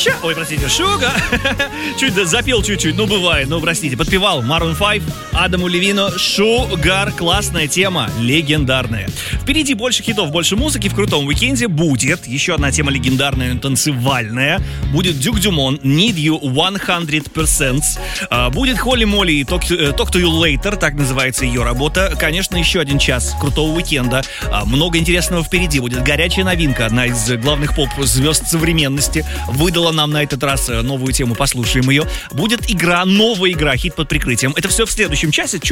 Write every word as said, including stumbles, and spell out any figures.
Ща... Ой, простите, Шуга. Чуть запел чуть-чуть, ну бывает, ну простите. Подпевал Maroon пять, Адаму Левину, Шугар. Классная тема, легендарная. Впереди больше хитов, больше музыки. В крутом уикенде будет еще одна тема легендарная, танцевальная. Будет Дюк Дюмон, Need You сто процентов. Будет Холли Молли и Talk to You Later, так называется ее работа. Конечно, еще один час крутого уикенда. Много интересного впереди. Будет горячая новинка, одна из главных поп-звезд современности. Выдала нам на этот раз новую тему, послушаем ее. Будет игра, новая игра, хит под прикрытием. Это все в следующем часе. Чуть